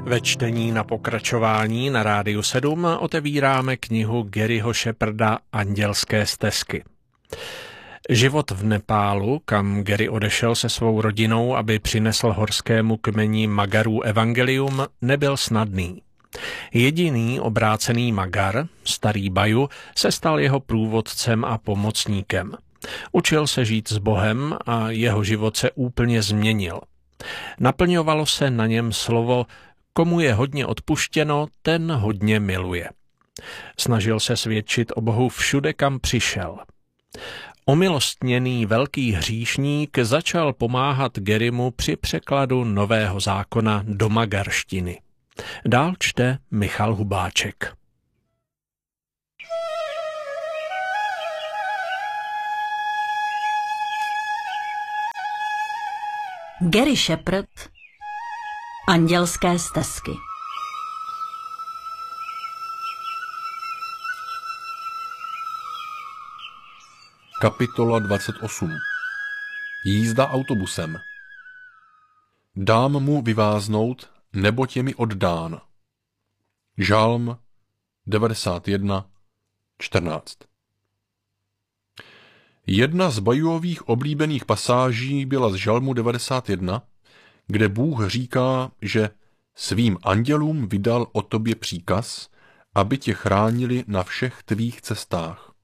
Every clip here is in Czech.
Ve čtení na pokračování na Rádiu 7 otevíráme knihu Garyho Sheparda Andělské stezky. Život v Nepálu, kam Gary odešel se svou rodinou, aby přinesl horskému kmeni Magarů evangelium, nebyl snadný. Jediný obrácený Magar, starý Baju, se stal jeho průvodcem a pomocníkem. Učil se žít s Bohem a jeho život se úplně změnil. Naplňovalo se na něm slovo komu je hodně odpuštěno, ten hodně miluje. Snažil se svědčit o Bohu všude, kam přišel. Omilostněný velký hříšník začal pomáhat Garymu při překladu Nového zákona do magarštiny. Dál čte Michal Hubáček. Gary Shepard Andělské stezky. Kapitola 28. Jízda autobusem. Dám mu vyváznout, neboť je mi oddán. Žalm 91:14. Jedna z Bajových oblíbených pasáží byla z Žalmu 91, kde Bůh říká, že svým andělům vydal o tobě příkaz, aby tě chránili na všech tvých cestách.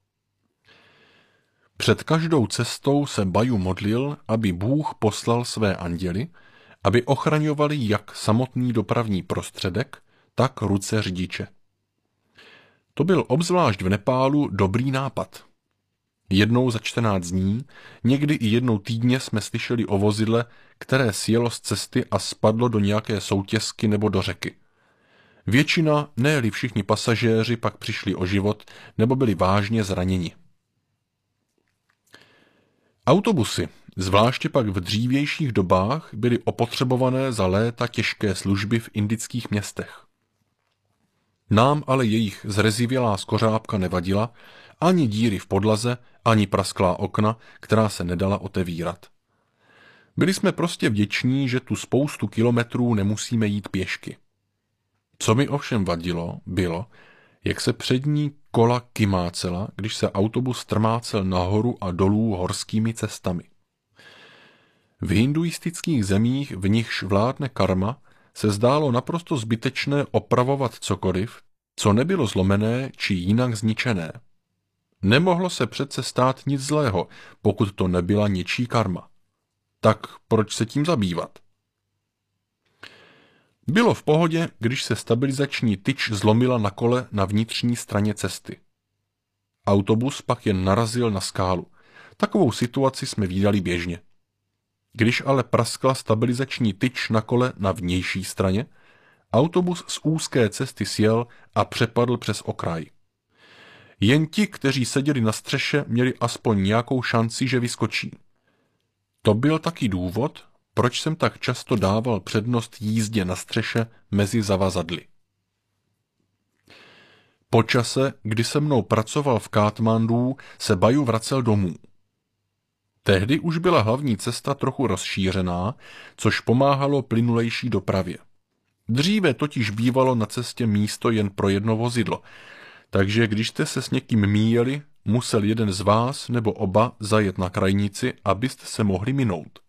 Před každou cestou se Baju modlil, aby Bůh poslal své anděly, aby ochraňovali jak samotný dopravní prostředek, tak ruce řidiče. To byl obzvlášť v Nepálu dobrý nápad. Jednou za 14 dní, někdy i jednou týdně jsme slyšeli o vozidle, které sjelo z cesty a spadlo do nějaké soutěsky nebo do řeky. Většina, ne-li všichni pasažéři, pak přišli o život nebo byli vážně zraněni. Autobusy, zvláště pak v dřívějších dobách, byly opotřebované za léta těžké služby v indických městech. Nám ale jejich zrezivělá skořápka nevadila, ani díry v podlaze, ani prasklá okna, která se nedala otevírat. Byli jsme prostě vděční, že tu spoustu kilometrů nemusíme jít pěšky. Co mi ovšem vadilo, bylo, jak se přední kola kymácela, když se autobus trmácel nahoru a dolů horskými cestami. V hinduistických zemích, v nichž vládne karma, se zdálo naprosto zbytečné opravovat cokoliv, co nebylo zlomené či jinak zničené. Nemohlo se přece stát nic zlého, pokud to nebyla něčí karma. Tak proč se tím zabývat? Bylo v pohodě, když se stabilizační tyč zlomila na kole na vnitřní straně cesty. Autobus pak jen narazil na skálu. Takovou situaci jsme vídali běžně. Když ale praskla stabilizační tyč na kole na vnější straně, autobus z úzké cesty sjel a přepadl přes okraj. Jen ti, kteří seděli na střeše, měli aspoň nějakou šanci, že vyskočí. To byl taky důvod, proč jsem tak často dával přednost jízdě na střeše mezi zavazadly. Po čase, kdy se mnou pracoval v Katmandu, se Baju vracel domů. Tehdy už byla hlavní cesta trochu rozšířená, což pomáhalo plynulejší dopravě. Dříve totiž bývalo na cestě místo jen pro jedno vozidlo, takže když jste se s někým míjeli, musel jeden z vás nebo oba zajet na krajnici, abyste se mohli minout.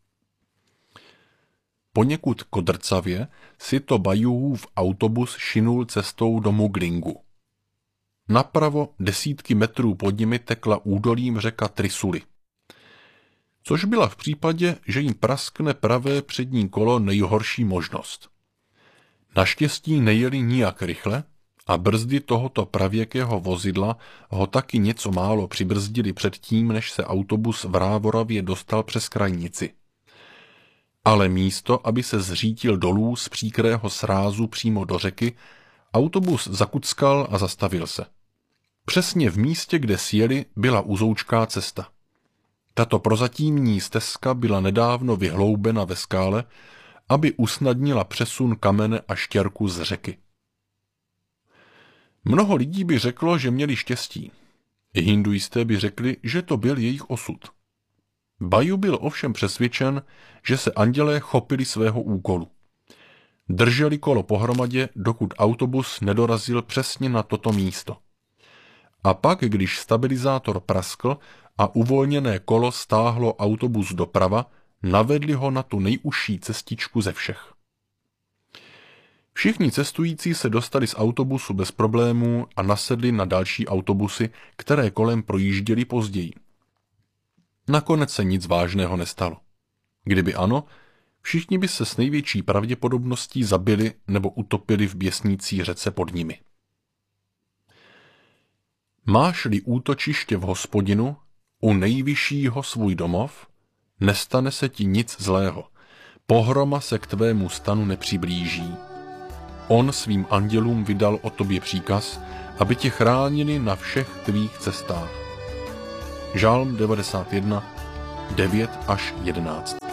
Poněkud kodrcavě si to Bajuův autobus šinul cestou do Muglingu. Napravo desítky metrů pod nimi tekla údolím řeka Trisuly. Což byla v případě, že jim praskne pravé přední kolo nejhorší možnost. Naštěstí nejeli nijak rychle a brzdy tohoto pravěkého vozidla ho taky něco málo přibrzdili předtím, než se autobus v Rávoravě dostal přes krajnici. Ale místo, aby se zřítil dolů z příkrého srázu přímo do řeky, autobus zakuckal a zastavil se. Přesně v místě, kde sjeli, byla uzoučká cesta. Tato prozatímní stezka byla nedávno vyhloubena ve skále, aby usnadnila přesun kamene a štěrku z řeky. Mnoho lidí by řeklo, že měli štěstí. I hinduisté by řekli, že to byl jejich osud. Baju byl ovšem přesvědčen, že se andělé chopili svého úkolu. Drželi kolo pohromadě, dokud autobus nedorazil přesně na toto místo. A pak, když stabilizátor praskl a uvolněné kolo stáhlo autobus doprava, navedli ho na tu nejužší cestičku ze všech. Všichni cestující se dostali z autobusu bez problémů a nasedli na další autobusy, které kolem projížděly později. Nakonec se nic vážného nestalo. Kdyby ano, všichni by se s největší pravděpodobností zabili nebo utopili v běsnící řece pod nimi. Máš-li útočiště v Hospodinu, u nejvyššího svůj domov, nestane se ti nic zlého, pohroma se k tvému stanu nepřiblíží. On svým andělům vydal o tobě příkaz, aby tě chránili na všech tvých cestách. Žalm 91, 9 až 11.